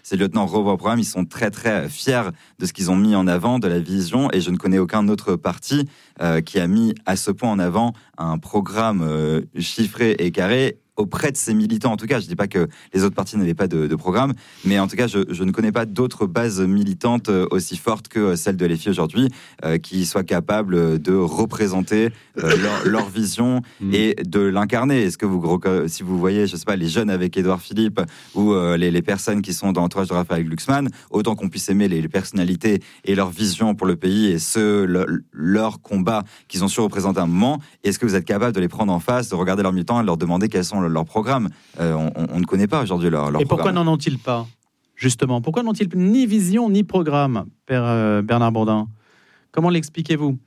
ces lieutenants revoient le programme, ils sont très très fiers de ce qu'ils ont mis en avant, de la vision, et je ne connais aucun autre parti qui a mis à ce point en avant un programme chiffré et carré auprès de ses militants. En tout cas, je ne dis pas que les autres partis n'avaient pas de programme, mais en tout cas, je ne connais pas d'autres bases militantes aussi fortes que celle de LFI aujourd'hui, qui soient capables de représenter leur vision et de l'incarner. Est-ce que si vous voyez, je sais pas, les jeunes avec Édouard Philippe ou les personnes qui sont dans l'entourage de Raphaël Glucksmann, autant qu'on puisse aimer les personnalités et leur vision pour le pays et leur combat qu'ils ont su représenter à un moment, est-ce que vous êtes capable de les prendre en face, de regarder leurs militants et de leur demander quels sont leur programme? On ne connaît pas aujourd'hui leur programme. Et pourquoi n'en ont-ils pas, justement? Pourquoi n'ont-ils ni vision ni programme, Père Bernard Bourdin? Comment l'expliquez-vous?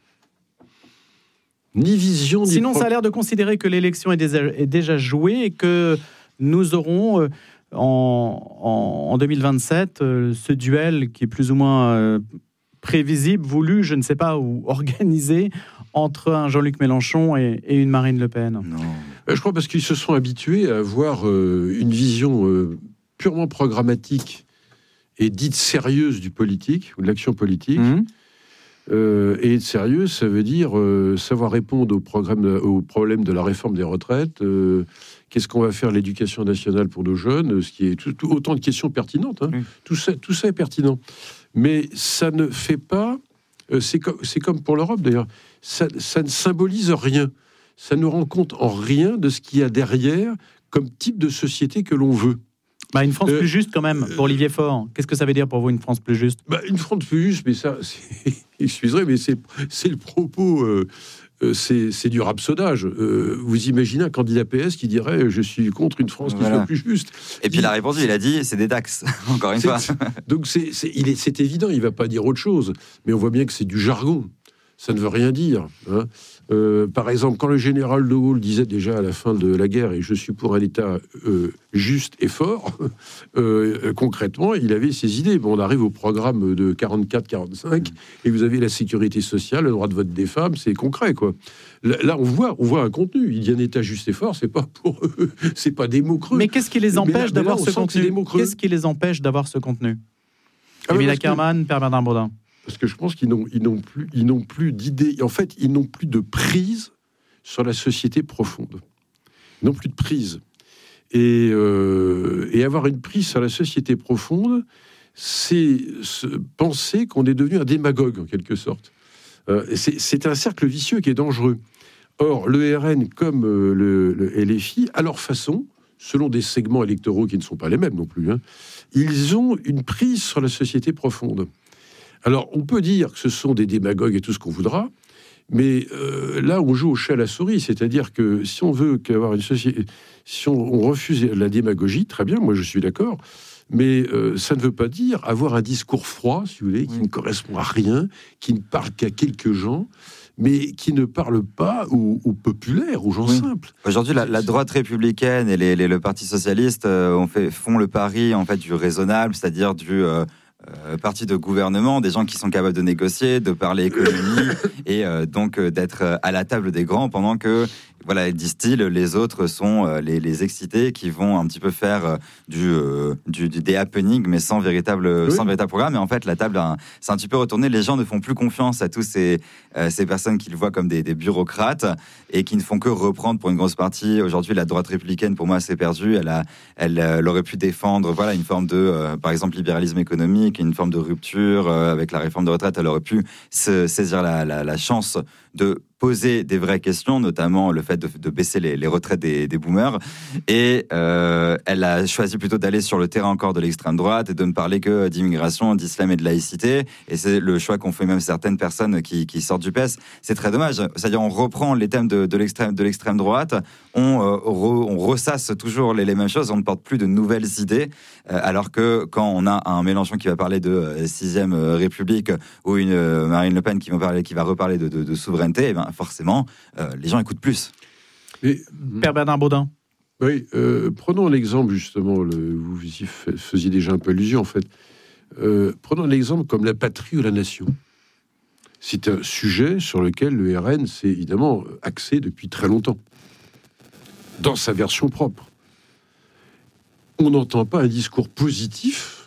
Ni vision, ni Sinon, ça a l'air de considérer que l'élection est déjà jouée et que nous aurons en 2027 ce duel qui est plus ou moins prévisible, voulu, je ne sais pas, ou organisé entre un Jean-Luc Mélenchon et une Marine Le Pen. Non. Je crois parce qu'ils se sont habitués à avoir une vision purement programmatique et dite sérieuse du politique, ou de l'action politique. Et être sérieux, ça veut dire savoir répondre au problème de la réforme des retraites, qu'est-ce qu'on va faire l'éducation nationale pour nos jeunes, ce qui est autant de questions pertinentes. Hein. Tout ça est pertinent. Mais ça ne fait pas... c'est comme pour l'Europe, d'ailleurs. Ça ne symbolise rien. Ça ne rend compte en rien de ce qu'il y a derrière comme type de société que l'on veut. Une France plus juste, quand même, pour Olivier Faure. Qu'est-ce que ça veut dire pour vous, une France plus juste? Une France plus juste, mais ça, excusez, mais c'est le propos, c'est du rhampsonnage. Vous imaginez un candidat PS qui dirait « je suis contre une France qui soit plus juste ». Et puis il a répondu, il a dit « c'est des taxes », encore une fois. Donc c'est évident, il ne va pas dire autre chose. Mais on voit bien que c'est du jargon. Ça ne veut rien dire. Hein. Par exemple, quand le général de Gaulle disait déjà à la fin de la guerre « et je suis pour un État juste et fort », concrètement, il avait ses idées. Bon, on arrive au programme de 44-45, et vous avez la sécurité sociale, le droit de vote des femmes, c'est concret, quoi. Là, on voit un contenu. Il dit un État juste et fort, c'est pas pour eux, c'est pas des mots creux. Mais qu'est-ce qui les empêche d'avoir ce contenu? Qu'est-ce qui les empêche d'avoir ce contenu? Émile Ackermann, Père Bernard Bourdin. Parce que je pense qu'ils n'ont plus d'idées. En fait, ils n'ont plus de prise sur la société profonde. Ils n'ont plus de prise. Et avoir une prise sur la société profonde, c'est penser qu'on est devenu un démagogue, en quelque sorte. C'est un cercle vicieux qui est dangereux. Or, le RN comme le LFI, à leur façon, selon des segments électoraux qui ne sont pas les mêmes non plus, hein, ils ont une prise sur la société profonde. Alors, on peut dire que ce sont des démagogues et tout ce qu'on voudra, mais là, on joue au chat à la souris. C'est-à-dire que si on veut avoir une société... Si on refuse la démagogie, très bien, moi je suis d'accord, mais ça ne veut pas dire avoir un discours froid, si vous voulez, qui ne correspond à rien, qui ne parle qu'à quelques gens, mais qui ne parle pas aux populaires, aux gens simples. Aujourd'hui, la droite républicaine et le Parti socialiste font le pari en fait, du raisonnable, c'est-à-dire du... parti de gouvernement, des gens qui sont capables de négocier, de parler économie et donc d'être à la table des grands pendant que, voilà, disent-ils, les autres sont les excités qui vont un petit peu faire des happenings mais sans véritable programme. Et en fait, la table, c'est un petit peu retourné. Les gens ne font plus confiance à tous ces personnes qu'ils voient comme des bureaucrates et qui ne font que reprendre pour une grosse partie. Aujourd'hui, la droite républicaine, pour moi, c'est perdu. Elle aurait pu défendre, voilà, une forme de, par exemple, libéralisme économique, une forme de rupture avec la réforme de retraite. Elle aurait pu saisir la chance de poser des vraies questions, notamment le fait de baisser les retraites des boomers. Et elle a choisi plutôt d'aller sur le terrain encore de l'extrême droite et de ne parler que d'immigration, d'islam et de laïcité. Et c'est le choix qu'ont fait même certaines personnes qui sortent du PS. C'est très dommage. C'est-à-dire, on reprend les thèmes de l'extrême droite, on ressasse toujours les mêmes choses, on ne porte plus de nouvelles idées, alors que quand on a un Mélenchon qui va parler de 6e République ou une Marine Le Pen qui va reparler de souveraineté, eh ben, forcément, les gens écoutent plus. Mais, Père Bernard Bourdin. Oui, prenons l'exemple, justement, vous y faisiez déjà un peu allusion, en fait. Prenons un exemple comme la patrie ou la nation. C'est un sujet sur lequel le RN s'est évidemment axé depuis très longtemps, dans sa version propre. On n'entend pas un discours positif